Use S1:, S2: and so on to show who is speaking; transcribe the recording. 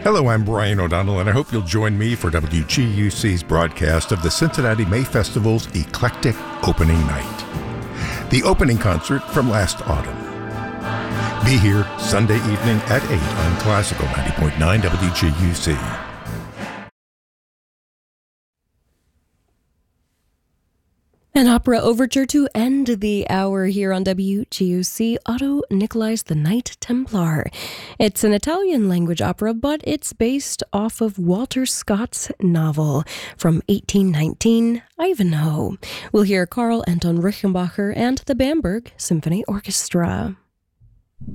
S1: Hello, I'm Brian O'Donnell, and I hope you'll join me for WGUC's broadcast of the Cincinnati May Festival's Eclectic Opening Night. The opening concert from last autumn. Be here Sunday evening at 8 on Classical 90.9 WGUC.
S2: An opera overture to end the hour here on WGUC, Otto Nicolai's The Knight Templar. It's an Italian language opera, but it's based off of Walter Scott's novel from 1819, Ivanhoe. We'll hear Karl Anton Rickenbacher and the Bamberg Symphony Orchestra.